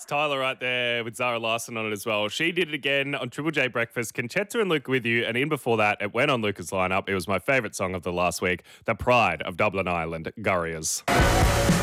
Tyler right there with Zara Larson on it as well. She did it again on Triple J Breakfast. Conchetta and Luca with you. And in before that, it went on Luca's lineup. It was my favourite song of the last week, The Pride of Dublin Island, Gurriers.